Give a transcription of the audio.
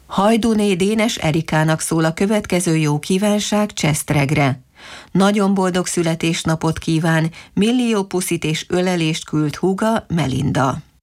Hajdúné Dénes Erikának szól a következő jó kívánság Csesztregre. Nagyon boldog születésnapot kíván, millió puszit és ölelést küld húga Melinda.